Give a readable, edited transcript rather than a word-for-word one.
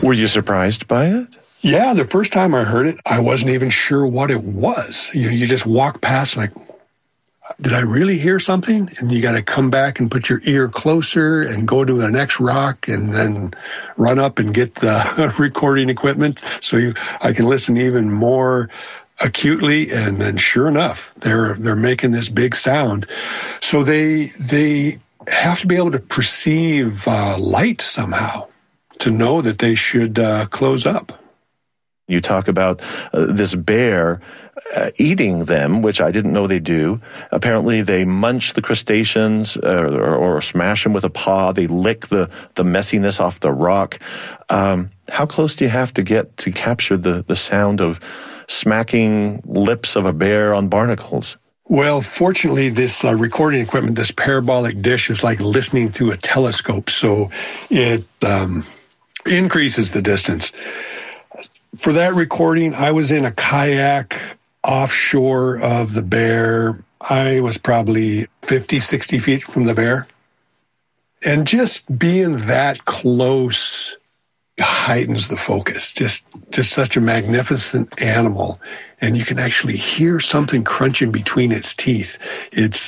Were you surprised by it? Yeah, the first time I heard it, I wasn't even sure what it was. You just walk past like, did I really hear something? And you got to come back and put your ear closer and go to the next rock and then run up and get the recording equipment so I can listen even more acutely. And then sure enough, they're making this big sound. So they have to be able to perceive light somehow to know that they should close up. You talk about this bear eating them, which I didn't know they do. Apparently they munch the crustaceans or smash them with a paw. They lick the messiness off the rock. How close do you have to get to capture the sound of smacking lips of a bear on barnacles? Well, fortunately, this recording equipment, this parabolic dish, is like listening through a telescope, so it increases the distance. For that recording, I was in a kayak offshore of the bear. I was probably 50, 60 feet from the bear. And just being that close heightens the focus. Just such a magnificent animal. And you can actually hear something crunching between its teeth. It's